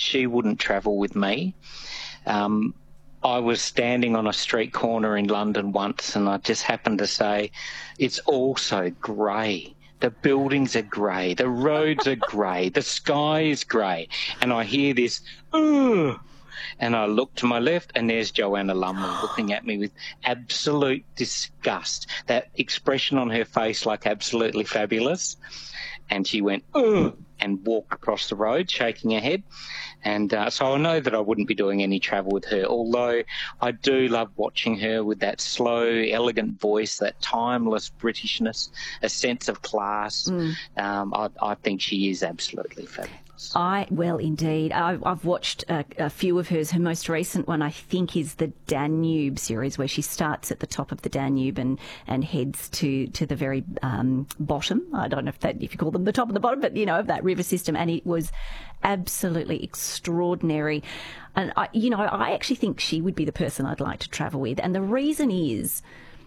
she wouldn't travel with me. I was standing on a street corner in London once, and I just happened to say, it's all so grey. The buildings are grey, the roads are grey, the sky is grey. And I hear this, ugh. And I look to my left, and there's Joanna Lumley looking at me with absolute disgust, that expression on her face like absolutely fabulous. And she went, ugh, and walked across the road, shaking her head. And so I know that I wouldn't be doing any travel with her, although I do love watching her with that slow, elegant voice, that timeless Britishness, a sense of class. I think she is absolutely fabulous. Well, indeed. I've watched a few of hers. Her most recent one, I think, is the Danube series, where she starts at the top of the Danube and heads to the very bottom. I don't know if you call them the top and the bottom, but, of that river system. And it was absolutely extraordinary. And, I actually think she would be the person I'd like to travel with. And the reason is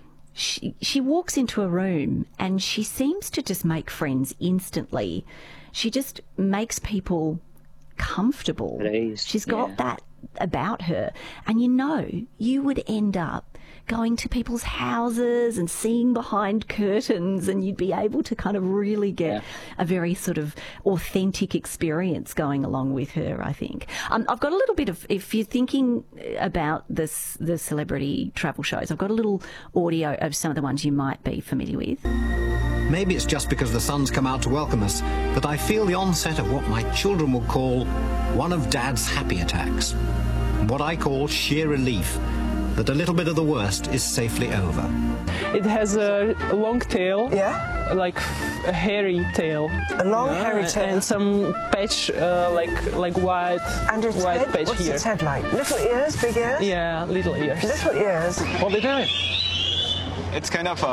she walks into a room and she seems to just make friends instantly. She just makes people comfortable. She's got that about her. And you would end up going to people's houses and seeing behind curtains, and you'd be able to kind of really get a very sort of authentic experience going along with her, I think. I've got a little bit of, if you're thinking about the celebrity travel shows, I've got a little audio of some of the ones you might be familiar with. Maybe it's just because the sun's come out to welcome us that I feel the onset of what my children would call one of Dad's happy attacks. What I call sheer relief that a little bit of the worst is safely over. It has a long tail. Yeah? Like a hairy tail. A long hairy tail. And some patch, like white, and its white head? patch What's here. Its head like? Little ears, big ears? Yeah, little ears. Little ears. What are they doing? It's kind of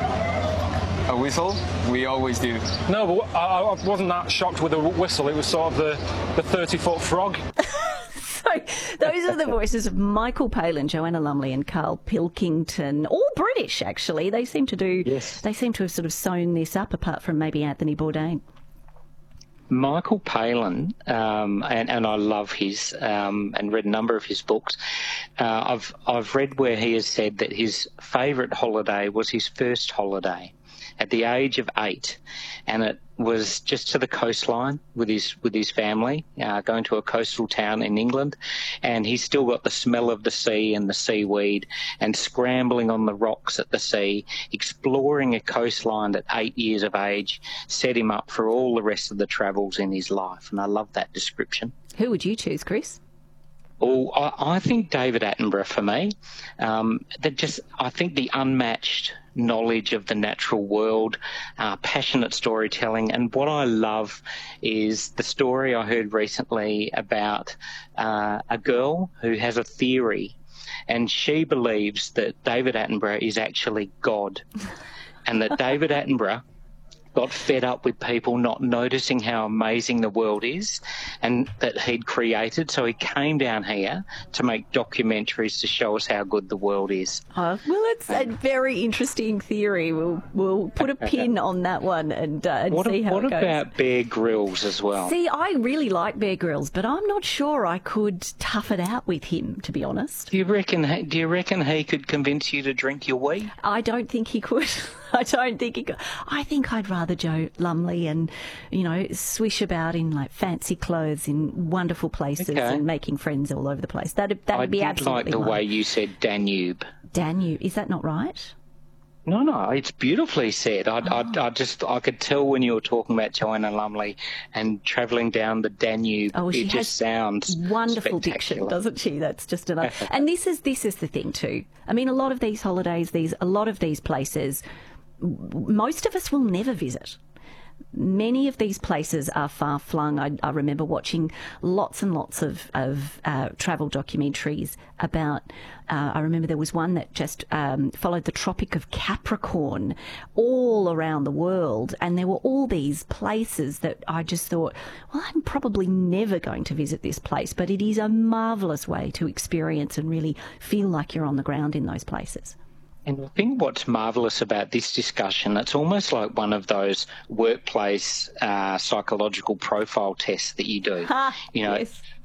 a whistle. We always do. No, but I wasn't that shocked with the whistle. It was sort of the 30-foot frog. So those are the voices of Michael Palin, Joanna Lumley and Carl Pilkington, all British, actually. They seem to They seem to have sort of sewn this up, apart from maybe Anthony Bourdain. Michael Palin, and I love his, and read a number of his books. I've read where he has said that his favourite holiday was his first holiday at the age of 8, and it was just to the coastline with his family, going to a coastal town in England, and he's still got the smell of the sea and the seaweed, and scrambling on the rocks at the sea, exploring a coastline at 8 years of age, set him up for all the rest of the travels in his life, and I love that description. Who would you choose, Chris? Oh, I think David Attenborough for me. I think the unmatched knowledge of the natural world, passionate storytelling, and what I love is the story I heard recently about a girl who has a theory, and she believes that David Attenborough is actually God, and that David Attenborough got fed up with people not noticing how amazing the world is and that he'd created. So he came down here to make documentaries to show us how good the world is. Oh, well, it's a very interesting theory. We'll put a pin on that one and see how it goes. What about Bear Grylls as well? See, I really like Bear Grylls, but I'm not sure I could tough it out with him, to be honest. Do you reckon he could convince you to drink your wee? I don't think he could. I don't think he could. I think I'd rather Joe Lumley and, swish about in like fancy clothes in wonderful places and making friends all over the place. That'd be absolutely I did like the way you said Danube. Danube, is that not right? No, it's beautifully said. I could tell when you were talking about Joanna Lumley and travelling down the Danube. Oh, she just sounds wonderful diction, doesn't she? That's just another. And this is the thing too. I mean, a lot of these holidays, a lot of these places, most of us will never visit. Many of these places are far-flung. I remember watching lots and lots of travel documentaries about, I remember there was one that just followed the Tropic of Capricorn all around the world, and there were all these places that I just thought, well, I'm probably never going to visit this place, but it is a marvellous way to experience and really feel like you're on the ground in those places. And I think what's marvellous about this discussion, it's almost like one of those workplace psychological profile tests that you do. Yes.